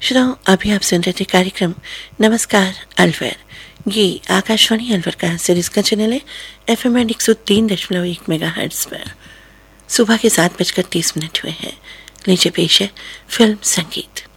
श्रोताओं, अभी आप सुन रहे थे कार्यक्रम नमस्कार अलवर। ये आकाशवाणी अलवर का सीरीज का चैनल है FM 103.1 मेगाहर्ट्ज पर। सुबह के 7:30 हुए हैं। लीजिए पेश है फिल्म संगीत।